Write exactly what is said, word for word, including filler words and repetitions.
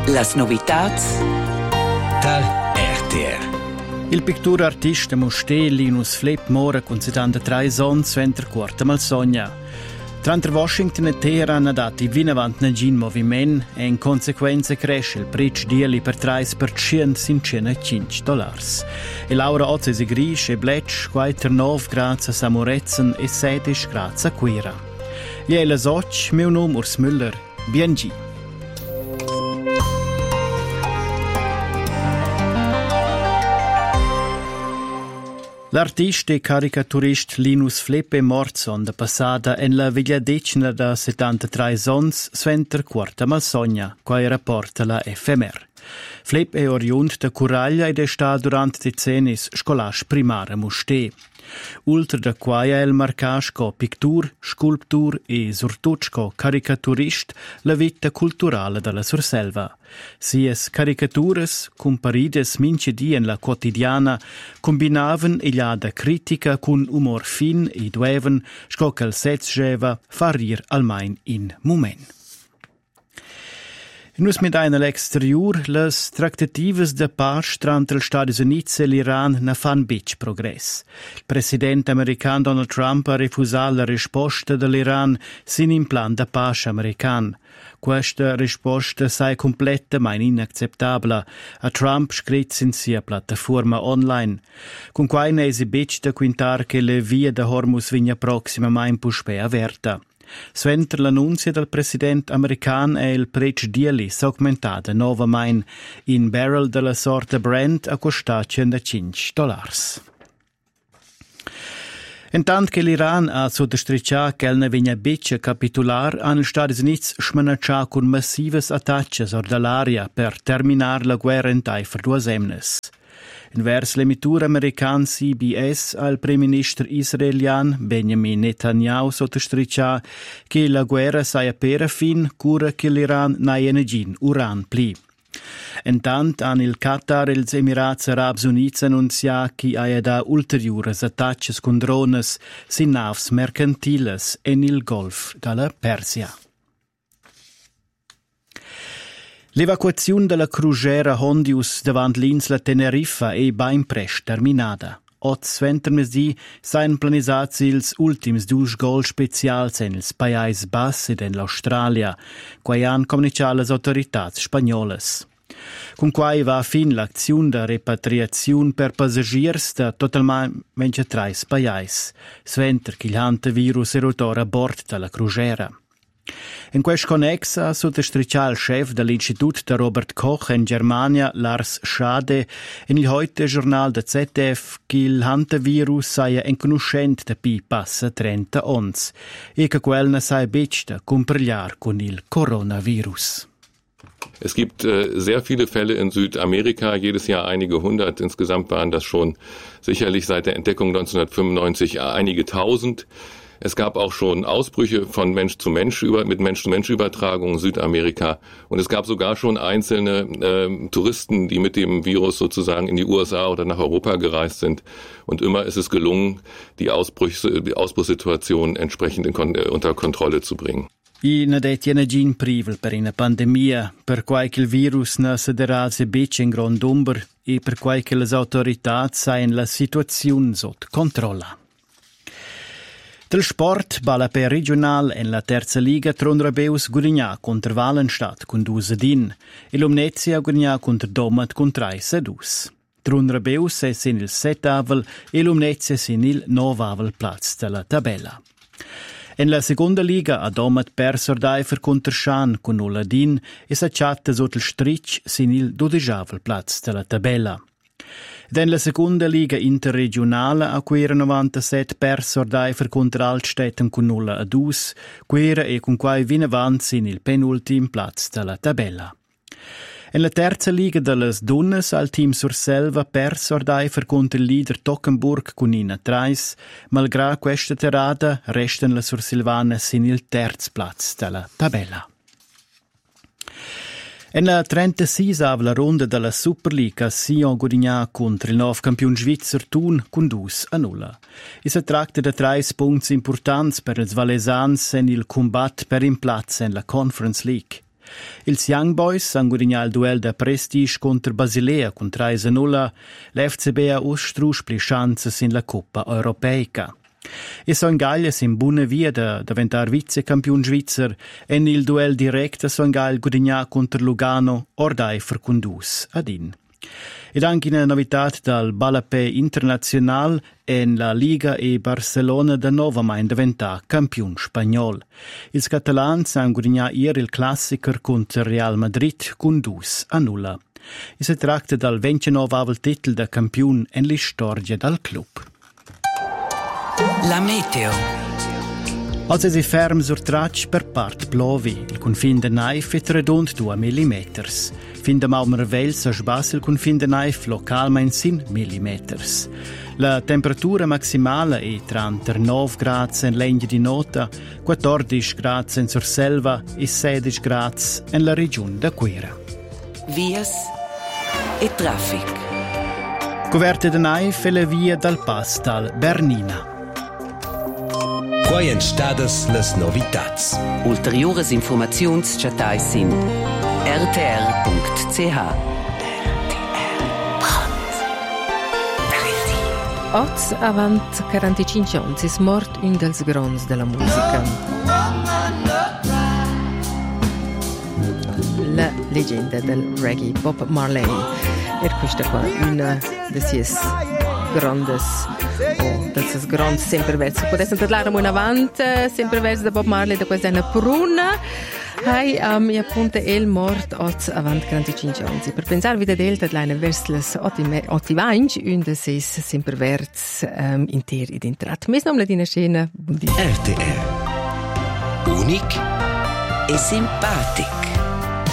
Las novitats dal R T R. Il pittura artista Musté Linus Flip mora con settantatré anni suenter quarta malsogna. Tra Washington e Teheran ha dato il vinavant nel movimento e in conseguenza cresce il prezzo di per tre per cento sin cinque dollari. E Laura Otze si grisce e blecce quattro nove grazie a Samurezen e sedici grazie a Quira. Gli è la soc, mio nome Urs Müller, B N G. L'artista e caricaturista Linus Flip è morto da passata in la viglia decina da settantatré anni suenter quarta malsogna, qua rapporta la F M R. Flip è oriundo da Curaglia ed è stato durante decenni scolastico primario a Musté. Oltre da qua è il marcato con pittura, sculptura e soprattutto caricaturista la vita culturale della Surselva. Sia caricaturas, comparides mince di in la quotidiana, combinaven igliada critica con umor fin e dueven, scoccal setzgeva, farir almain in moment. Nus mit einer exterior, las tractatives de paz tra els Stati Units e l'Iran ne fan bic progress. Il presidente americano Donald Trump ha refusato la risposta dell'Iran sin in plan de paz american. Questa risposta sei completamente inaccettabile. A Trump scritto in sia piattaforma online. Con quai ne esibic de quintar che le vie de Hormuz vigna proximamente puspe averta. Suenter l'annunzio del presidente americano e il prezzo di lì si augmentata nuovamente in barrel della sorta Brent a costare centocinque dollari. Intanto che l'Iran ha sottostricciato che ne vigna bice capitular, hanno gli Stati Uniti smanacciato con massive attacchi dall'aria per terminare la guerra in taifer due semnes. In vers l'emitura american C B S al primo ministro israeliano Benjamin Netanyahu sottostriccia che la guerra sia appena fin cura che l'Iran non energin uran pli. Intanto hanno il Qatar e gli Emirati Arabi Uniti annunziato che ha da ulteriori attacchi con drones sin naves mercantiles nel Golfo della Persia. L'evacuazione della crociera Hondius davanti l'insula Teneriffa è ben presto terminata. Oggi ventermesdì saranno planizzati gli ultimi due gol speciali nei Paesi Bassi e nell'Australia, che hanno comunicato le autorità spagnole. Con cui va a fin l'azione di repatriazione per passeggeri da totalmente ventitré Paesi, sventer che il hantavirus è rotore a bordo della crociera. In questo connesso ha sottostricciato il chef dell'Istituto di Robert Koch in Germania, Lars Schade, in il heute giornale del Z D F che il hantavirus sia inconoscente da pi passa trenta anni e che quel ne sia becta comprigliar con il coronavirus. Es gibt äh, sehr viele Fälle in Südamerika, jedes Jahr einige hundert. Insgesamt waren das schon sicherlich seit der Entdeckung neunzehnhundertfünfundneunzig einige tausend. Es gab auch schon Ausbrüche von Mensch zu Mensch über, mit Mensch-zu-Mensch-Übertragung in Südamerika. Und es gab sogar schon einzelne äh, Touristen, die mit dem Virus sozusagen in die U S A oder nach Europa gereist sind. Und immer ist es gelungen, die, Ausbruchs, die Ausbruchssituation entsprechend in, unter Kontrolle zu bringen. I ne det gin privel per una pandemia, per quai che il virus ne sederase bec in grand umber e per quai che le autorità sain la situazione sotto controllo. Del sport, balla per regional en la terza liga Tronrabeus Gudigna contro Valenstadt con due sedin e l'Omnezia Gudigna contro Domat con tre sedus. Tronrabeus è sin il settavel e l'Omnezia sin il novavel platz della tabella. En la seconda liga a Domat perso d'Eifer contro Schan con nulla din e s'acciatta sotto il stric sin il dodijavel platz della tabella. Den la seconda liga interregionale a quera novantasette perso d'Eifer contro Altstetten con nulla a dus, quera e con quai vin avanti in il penultim platz della tabella. En la terza liga delle donnes al team Surselva perso d'Eifer contro il leader Tockenburg con Nina Treis, malgrado questa terrada restano le sursilvane in il terzo platz della tabella. En la trentaseiesava ronda della Superliga Sion Gudigna contro il nuovo campione svizzero Thun con due a nulla. E si tratta di tre punti importanti per i valesans in il combat per in piazza in la Conference League. Ils Young Boys han guadagnato il duel da prestige contro Basilea con tre a null. L'F C B ha ostrusch pli chances in la Coppa Europeica. E son Gallia in buona via da diventare vicecampion svizzer e nel duel diretto son Gallia guadagnato contro Lugano ordai fercundus ad in. Ed anche una novità dal Balapè internazionale en la Liga e Barcelona da nova mai diventa campion spagnol. Ils catalans han guadagnato ieri il classicer contro Real Madrid con dus a nulla. E si tratta dal ventinovesimo titel da campion en la storia del club. La meteo. Als es ferm sur traccia per part plovi, il confine de naif è redond due millimetri. Fin da Maumervel sa sbassa il confine de naif localmente sin millimetri. La temperatura maximale è trentanove gradi in legna di nota, quattordici gradi in Surselva e sedici gradi in la regione da Quera. Vias e traffic. Coverte de naif e la via dal pass dal Bernina. Quai en stadas las novitats. Ulteriores informaziuns chatai sin r t r punct c h. Oz avant quarantacinque ans is mort un dels grons della musica. La leggenda del reggae Bob Marley. Er questa qua una de sies grandes o de sies grandes semperversi. Potesse parlare in avanti, semperversi da Bob Marley da questa una pruna. Hai am um, appunto el mort oz avant quarantacinque ans. Per pensare vida delta dell'eine versles ottivanch un de ses semperverts um, inter id intrat. Mes nom la dina scena. R T R. Unic e simpatico.